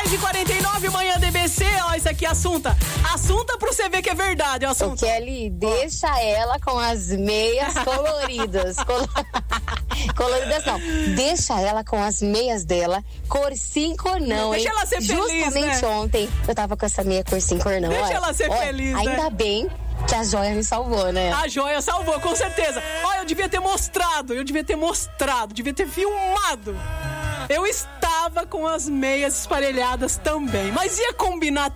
10h49, manhã DBC, ó, isso aqui é Assunta. Assunta pra você ver que é verdade, ó, Assunta. O Kelly, deixa ela com as meias coloridas. Coloridas não. Deixa ela com as meias dela, cor sim, cor não, Deixa hein? ela ser feliz, Justamente né? ontem eu tava com essa meia cor sim, cor não. Deixa ela ser feliz, né? Ainda bem que a joia me salvou, né? A joia salvou, com certeza. Ó, eu devia ter mostrado, devia ter filmado. Eu estava com as meias esparelhadas também, mas ia combinar